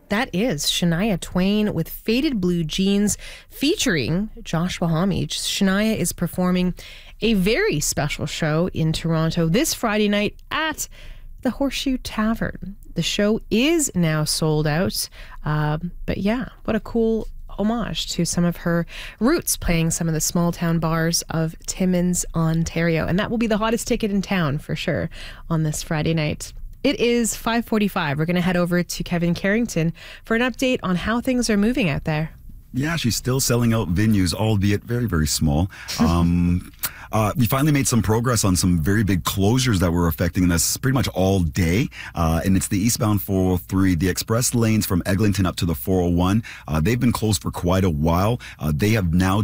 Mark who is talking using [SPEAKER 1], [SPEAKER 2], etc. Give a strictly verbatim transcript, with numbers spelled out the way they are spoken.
[SPEAKER 1] That is Shania Twain with Faded Blue Jeans featuring Joshua Homme. Shania is performing a very special show in Toronto this Friday night at the Horseshoe Tavern. The show is now sold out. Um, but yeah, what a cool homage to some of her roots, playing some of the small town bars of Timmins, Ontario. And that will be the hottest ticket in town for sure on this Friday night. It is five forty-five. We're going to head over to Kevin Carrington for an update on how things are moving out there.
[SPEAKER 2] Yeah, she's still selling out venues, albeit very, very small. Um, uh, we finally made some progress on some very big closures that were affecting us pretty much all day. Uh, and it's the eastbound four oh three, the express lanes from Eglinton up to the four oh one. Uh, they've been closed for quite a while. Uh, they have now